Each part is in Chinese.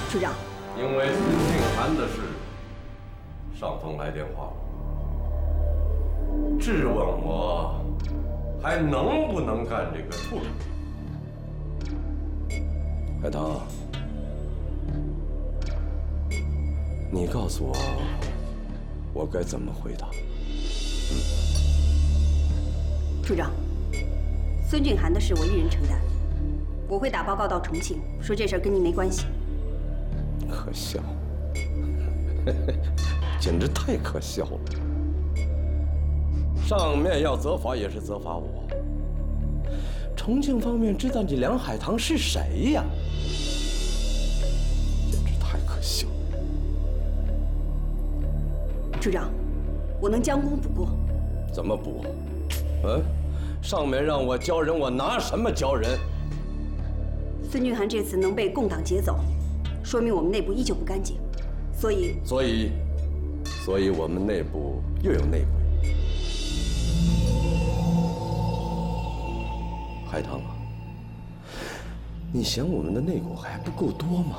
处长， 因为孙静涵的事，上峰来电话了，质问我还能不能干这个处长。海棠，你告诉我，我该怎么回答？ 处长，孙俊涵的事我一人承担，我会打报告到重庆，说这事儿跟您没关系。 可笑，简直太可笑了！上面要责罚也是责罚我，重庆方面知道你梁海棠是谁呀？简直太可笑！ 处长，我能将功补过。 怎么补？上面让我教人，我拿什么教人？ 孙俊涵这次能被共党劫走，说明我们内部依旧不干净，所以我们内部又有内鬼。海棠啊，你嫌我们的内鬼还不够多吗？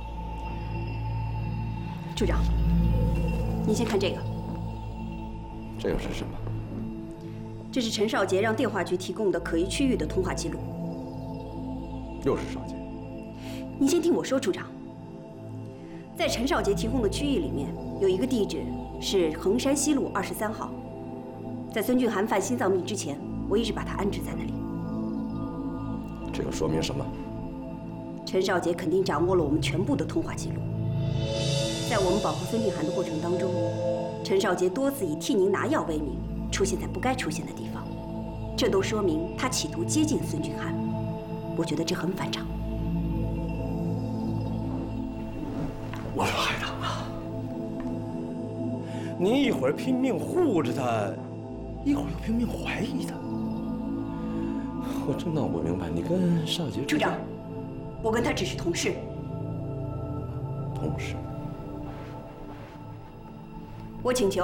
处长，您先看这个。 这又是什么？ 这是陈少杰让电话局提供的可疑区域的通话记录。 又是少杰。 您先听我说，处长。在陈少杰提供的区域里面，有一个地址是衡山西路23号。在孙俊涵犯心脏病之前，我一直把他安置在那里。 这又说明什么？ 陈少杰肯定掌握了我们全部的通话记录。在我们保护孙俊涵的过程当中，陈少杰多次以替您拿药为名，出现在不该出现的地方，这都说明他企图接近孙俊涵。我觉得这很反常。 我说海棠啊，你一会儿拼命护着他，一会儿又拼命怀疑他，我真闹不明白。你跟少杰处长，我跟他只是同事。 同事。 我请求